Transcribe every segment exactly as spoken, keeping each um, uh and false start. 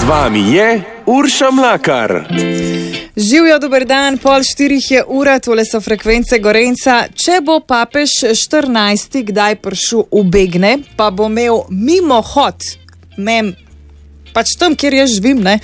vami je Urša Mlakar. Živjo, dober dan, pol štirih je ura, tole so frekvence Gorenca. Če bo papež štirinajsti kdaj prišel v Begne, pa bo imel mimohod, mem, pač tam, kjer jaz živim, ne,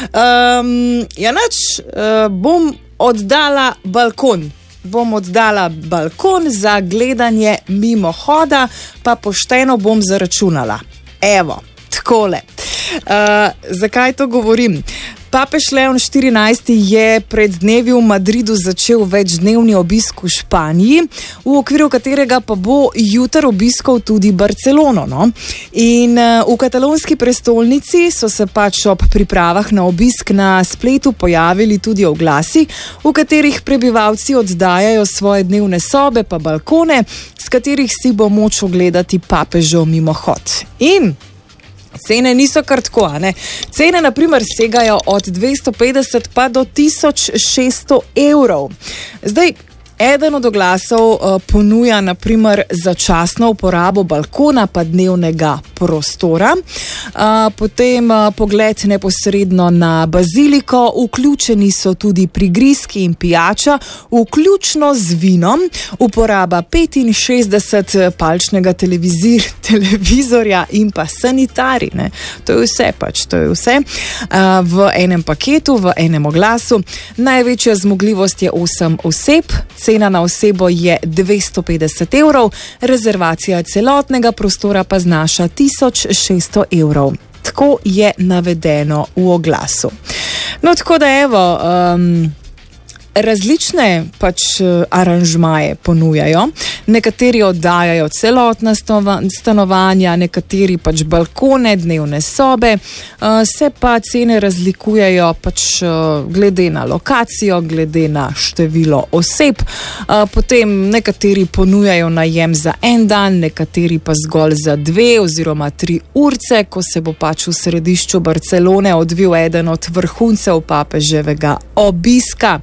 um, ja nač, uh, bom oddala balkon. Bom oddala balkon za gledanje mimohoda, pa pošteno bom zaračunala. Evo, takole. Uh, zakaj to govorim? Papež Leon štirinajsti je pred dnevi v Madridu začel večdnevni obisk v Španiji, v okviru katerega pa bo jutri obiskal tudi Barcelono. No? In uh, v katalonski prestolnici so se pač ob pripravah na obisk na spletu pojavili tudi oglasi, v katerih prebivalci oddajajo svoje dnevne sobe pa balkone, s katerih si bo moč ogledati papežov mimohod. In cene niso kar tako, a ne? Cene, na primer, segajo od dvesto petdeset pa do tisoč šeststo evrov. Zdaj, eden od oglasov uh, ponuja, na primer, začasno uporabo balkona pa dnevnega prostora, uh, potem uh, pogled neposredno na baziliko, vključeni so tudi prigrizki in pijača, vključno z vinom, uporaba petinšestdeset palčnega televizir, televizorja in pa sanitari, ne. To je vse pač, to je vse uh, v enem paketu, v enem oglasu. Največja zmogljivost je osem oseb, cena na osebo je dvesto petdeset evrov, rezervacija celotnega prostora pa znaša tisoč šeststo evrov. Tako je navedeno v oglasu. No, tako da evo, um, različne pač aranžmaje ponujajo. Nekateri oddajajo celotna stanovanja, nekateri pač balkone, dnevne sobe, se pa cene razlikujejo pač glede na lokacijo, glede na število oseb. Potem nekateri ponujajo najem za en dan, nekateri pa zgolj za dve oziroma tri urce, ko se bo pač v središču Barcelone odvil eden od vrhuncev papeževega obiska.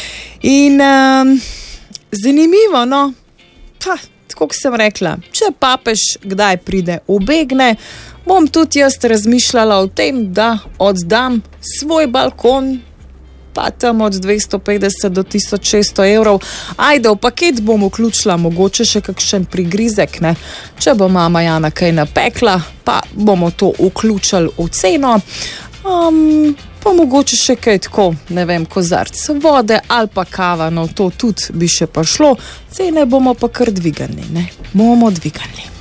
In um, zanimivo, no, pa, tako kot sem rekla, če papež kdaj pride v Begne, bom tudi jaz razmišljala o tem, da oddam svoj balkon, pa tam od dvesto petdeset do tisoč šeststo evrov. Ajde, v paket bom vključila mogoče še kakšen prigrizek, ne. Če bo mama Jana kaj napekla, pa bomo to vključili v ceno. Um, pa mogoče še kaj tako, ne vem, kozarc vode ali pa kava, no to tudi bi še pa šlo. Cene bomo pa kar dvigali, ne. Bomo dvigali.